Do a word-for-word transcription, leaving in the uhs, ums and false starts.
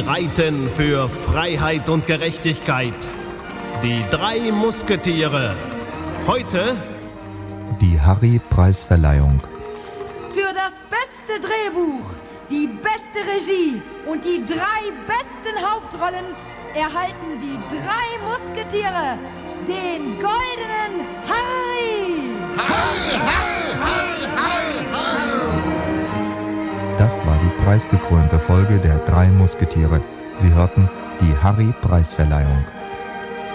reiten für Freiheit und Gerechtigkeit. Die drei Musketiere. Heute die Harry-Preisverleihung. Für das beste Drehbuch, die beste Regie und die drei besten Hauptrollen erhalten die drei Musketiere den goldenen Harry. Harry, Harry, Harry, Harry, Harry. Das war die preisgekrönte Folge der drei Musketiere. Sie hörten die Harry-Preisverleihung.